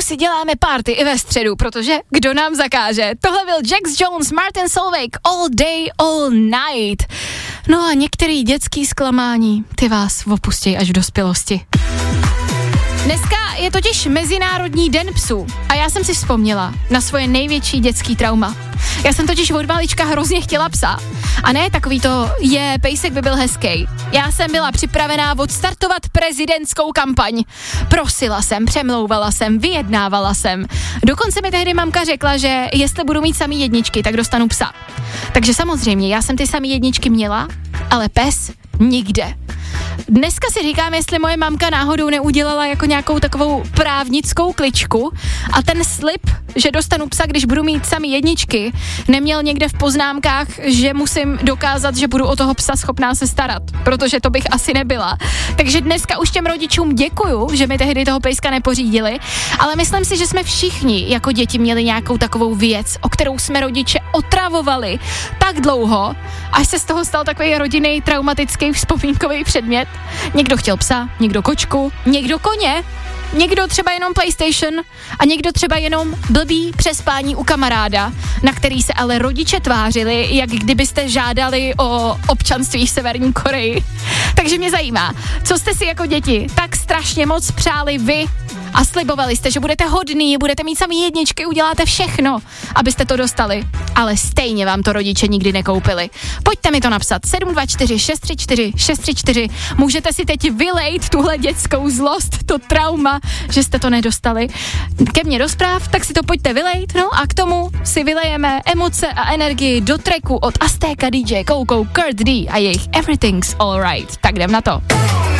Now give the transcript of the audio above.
si děláme party i ve středu, protože kdo nám zakáže? Tohle byl Jax Jones, Martin Solveig, All Day, All Night. No a některý dětský zklamání, ty vás opustějí až v dospělosti. Dneska je totiž Mezinárodní den psů a já jsem si vzpomněla na svoje největší dětský trauma. Já jsem totiž od malička hrozně chtěla psa. A ne takový to, pejsek by byl hezký. Já jsem byla připravená odstartovat prezidentskou kampaň. Prosila jsem, přemlouvala jsem, vyjednávala jsem. Dokonce mi tehdy mamka řekla, že jestli budu mít samý jedničky, tak dostanu psa. Takže samozřejmě, já jsem ty samý jedničky měla, ale pes nikde. Dneska si říkám, jestli moje mamka náhodou neudělala jako nějakou takovou právnickou kličku a ten slib, že dostanu psa, když budu mít samý jedničky, neměl někde v poznámkách, že musím dokázat, že budu o toho psa schopná se starat, protože to bych asi nebyla. Takže dneska už těm rodičům děkuju, že mi tehdy toho pejska nepořídili, ale myslím si, že jsme všichni jako děti měli nějakou takovou věc, o kterou jsme rodiče otravovali tak dlouho, až se z toho stal takový rodinný traumatický vzpomínkový předmět. Někdo chtěl psa, někdo kočku, někdo koně, někdo třeba jenom PlayStation a někdo třeba jenom blbý přespání u kamaráda, na který se ale rodiče tvářili, jak kdybyste žádali o občanství v Severní Koreji. Takže mě zajímá, co jste si jako děti tak strašně moc přáli vy a slibovali jste, že budete hodný, budete mít samý jedničky, uděláte všechno, abyste to dostali, ale stejně vám to rodiče nikdy nekoupili. Pojďte mi to napsat 724 634 634. Můžete si teď vylejt tuhle dětskou zlost, to trauma, že jste to nedostali ke mně do zpráv, tak si to pojďte vylejt, no a k tomu si vylejeme emoce a energii do tracku od Aztéka DJ, Coco, Kurt D a jejich Everything's Alright. Tak jdem na to.